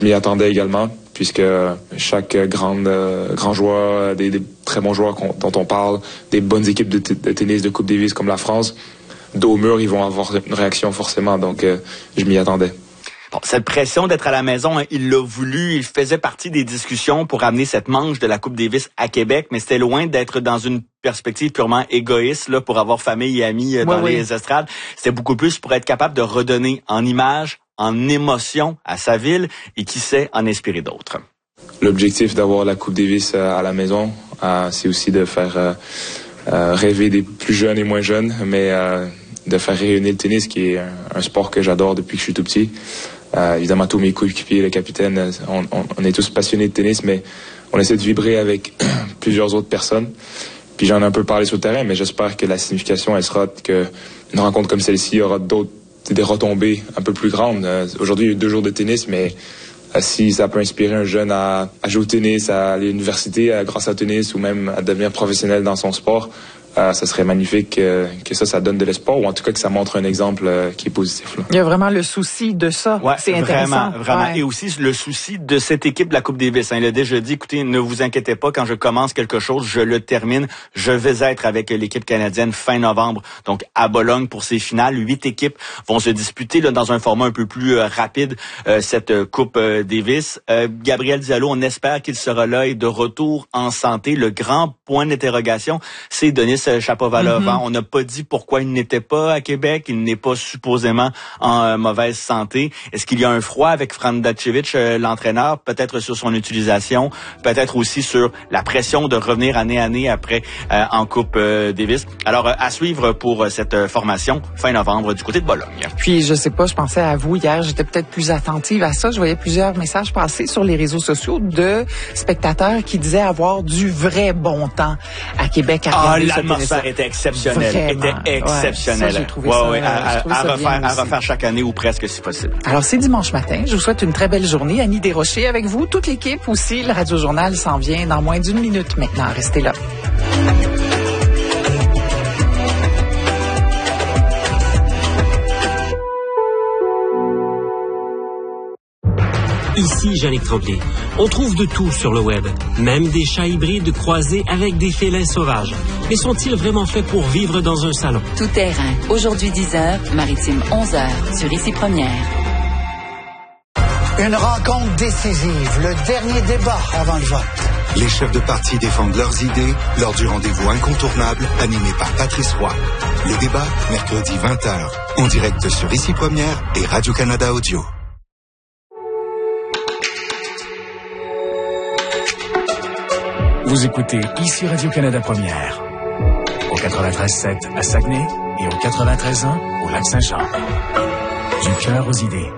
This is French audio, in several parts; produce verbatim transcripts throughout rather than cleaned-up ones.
Je m'y attendais également, puisque chaque grande, euh, grand joueur, des, des très bons joueurs dont on parle, des bonnes équipes de, t- de tennis de Coupe Davis comme la France, dos au mur, ils vont avoir une réaction forcément, donc euh, je m'y attendais. Bon, cette pression d'être à la maison, hein, il l'a voulu, il faisait partie des discussions pour amener cette manche de la Coupe Davis à Québec, mais c'était loin d'être dans une perspective purement égoïste là pour avoir famille et amis euh, dans oui, les oui. estrades. C'était beaucoup plus pour être capable de redonner en image, en émotion à sa ville et qui sait en inspirer d'autres. L'objectif d'avoir la Coupe Davis euh, à la maison, euh, c'est aussi de faire euh, euh, rêver des plus jeunes et moins jeunes, mais euh, de faire rayonner le tennis, qui est un, un sport que j'adore depuis que je suis tout petit. Euh, évidemment, tous mes coéquipiers, le capitaine, on, on, on est tous passionnés de tennis, mais on essaie de vibrer avec plusieurs autres personnes. Puis j'en ai un peu parlé sur le terrain, mais j'espère que la signification, elle sera qu'une rencontre comme celle-ci aura d'autres, des retombées un peu plus grandes. Euh, aujourd'hui, il y a eu deux jours de tennis, mais euh, si ça peut inspirer un jeune à, à jouer au tennis, à aller à l'université à, grâce au tennis, ou même à devenir professionnel dans son sport, Euh, ça serait magnifique euh, que ça, ça donne de l'espoir, ou en tout cas que ça montre un exemple euh, qui est positif. Là. Il y a vraiment le souci de ça. Ouais, c'est intéressant. Vraiment, vraiment. Ouais. Et aussi le souci de cette équipe de la Coupe Davis. Hein. Il a déjà dit, écoutez, ne vous inquiétez pas, quand je commence quelque chose, je le termine. Je vais être avec l'équipe canadienne fin novembre, donc à Bologne pour ces finales. Huit équipes vont se disputer là, dans un format un peu plus euh, rapide, euh, cette euh, Coupe euh, Davis. Euh, Gabriel Diallo, on espère qu'il sera là et de retour en santé. Le grand point d'interrogation, c'est Denis Shapovalov. Mm-hmm. On n'a pas dit pourquoi il n'était pas à Québec. Il n'est pas supposément en euh, mauvaise santé. Est-ce qu'il y a un froid avec Fran Datsevich, euh, l'entraîneur? Peut-être sur son utilisation, peut-être aussi sur la pression de revenir année à année après euh, en Coupe euh, Davis. Alors, euh, à suivre pour euh, cette euh, formation fin novembre du côté de Bologne. Puis, je sais pas, je pensais à vous hier, j'étais peut-être plus attentive à ça. Je voyais plusieurs messages passer sur les réseaux sociaux de spectateurs qui disaient avoir du vrai bon temps à Québec à regarder ah, l'atmosphère était exceptionnelle. Vraiment. Était exceptionnelle. Ouais, ça, j'ai trouvé ouais, ça, ouais, à, trouvé à, ça à, refaire, à refaire chaque année ou presque si possible. Alors, c'est dimanche matin. Je vous souhaite une très belle journée. Annie Desrochers avec vous. Toute l'équipe aussi. Le Radio Journal s'en vient dans moins d'une minute maintenant. Restez là. Ici Jannick Tremblay. On trouve de tout sur le web, même des chats hybrides croisés avec des félins sauvages. Mais sont-ils vraiment faits pour vivre dans un salon? Tout terrain. Aujourd'hui dix heures, Maritime onze heures, sur Ici Première. Une rencontre décisive, le dernier débat avant le vote. Les chefs de parti défendent leurs idées lors du rendez-vous incontournable animé par Patrice Roy. Le débat, mercredi vingt heures, en direct sur Ici Première et Radio-Canada Audio. Vous écoutez ici Radio-Canada Première, au quatre-vingt-treize sept à Saguenay et au quatre-vingt-treize un au Lac-Saint-Jean. Du cœur aux idées.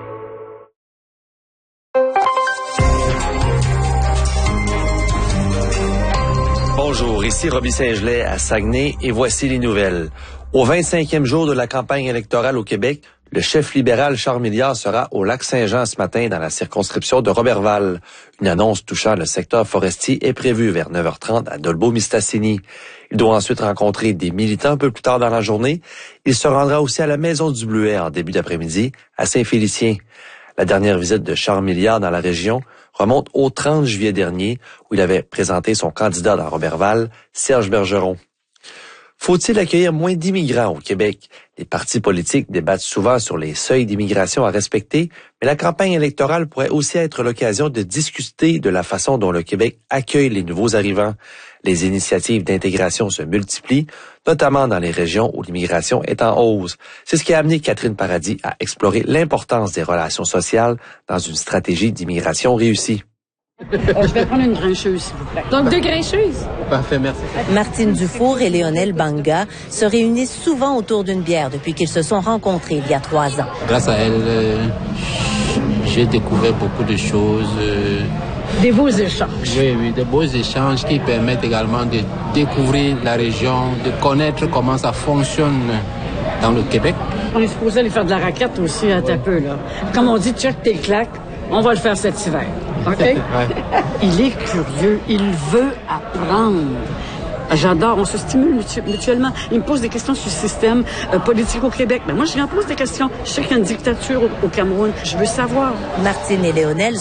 Bonjour, ici Roby Saint-Gelais à Saguenay et voici les nouvelles. Au vingt-cinquième jour de la campagne électorale au Québec, le chef libéral Charles Milliard sera au Lac-Saint-Jean ce matin dans la circonscription de Roberval. Une annonce touchant le secteur forestier est prévue vers neuf heures trente à Dolbeau-Mistassini. Il doit ensuite rencontrer des militants un peu plus tard dans la journée. Il se rendra aussi à la Maison du Bleuet en début d'après-midi à Saint-Félicien. La dernière visite de Charles Milliard dans la région remonte au trente juillet dernier où il avait présenté son candidat dans Roberval, Serge Bergeron. Faut-il accueillir moins d'immigrants au Québec? Les partis politiques débattent souvent sur les seuils d'immigration à respecter, mais la campagne électorale pourrait aussi être l'occasion de discuter de la façon dont le Québec accueille les nouveaux arrivants. Les initiatives d'intégration se multiplient, notamment dans les régions où l'immigration est en hausse. C'est ce qui a amené Catherine Paradis à explorer l'importance des relations sociales dans une stratégie d'immigration réussie. Euh, je vais prendre une grincheuse, s'il vous plaît. Donc, deux grincheuses? Parfait, merci. Martine Dufour et Léonel Banga se réunissent souvent autour d'une bière depuis qu'ils se sont rencontrés il y a trois ans. Grâce à elle, euh, j'ai découvert beaucoup de choses. Euh, des beaux échanges. Oui, oui, des beaux échanges qui permettent également de découvrir la région, de connaître comment ça fonctionne dans le Québec. On est supposé aller faire de la raquette aussi à un peu, là. Comme on dit, check tes claques, on va le faire cet hiver. OK? Ouais. Il est curieux. Il veut apprendre. J'adore. On se stimule mutuellement. Il me pose des questions sur le système euh, politique au Québec. Mais moi, je lui en pose des questions. Je sais qu'il y a une dictature au, au Cameroun. Je veux savoir. Martine et Léonel